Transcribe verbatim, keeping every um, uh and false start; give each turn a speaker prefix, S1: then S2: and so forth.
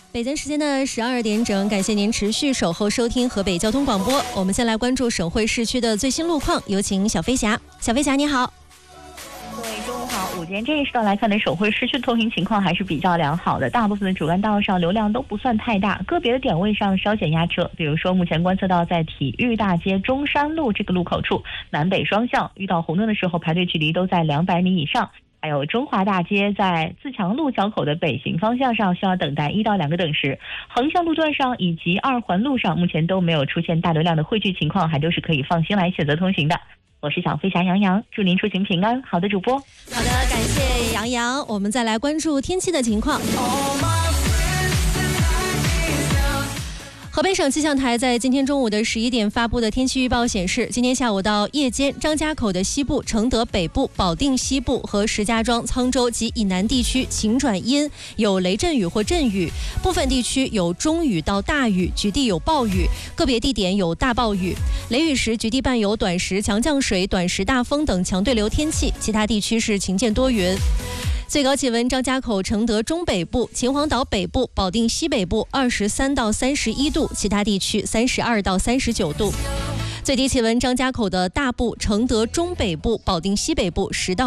S1: 北京时间的十二点整，感谢您持续守候收听河北交通广播。我们先来关注省会市区的最新路况，有请小飞侠。小飞侠你好。
S2: 各位中午好，午间这一时段来看呢，省会市区通行情况还是比较良好的，大部分的主干道上流量都不算太大，个别的点位上稍显压车。比如说目前观测到在体育大街中山路这个路口处，南北双向遇到红灯的时候排队距离都在两百米以上。还有中华大街在自强路交口的北行方向上需要等待一到两个等时，横向路段上以及二环路上目前都没有出现大流量的汇聚情况，还都是可以放心来选择通行的。我是小飞侠杨洋，祝您出行平安。好的，主播。
S1: 好的，感谢杨洋。我们再来关注天气的情况。河北省气象台在今天中午的十一点发布的天气预报显示，今天下午到夜间，张家口的西部、承德北部、保定西部和石家庄、沧州及以南地区晴转阴，有雷阵雨或阵雨，部分地区有中雨到大雨，局地有暴雨，个别地点有大暴雨。雷雨时局地伴有短时强降水、短时大风等强对流天气，其他地区是晴间多云。最高气温，张家口、承德中北部、秦皇岛北部、保定西北部二十三到三十一度，其他地区三十二到三十九度。最低气温，张家口的大部、承德中北部、保定西北部十到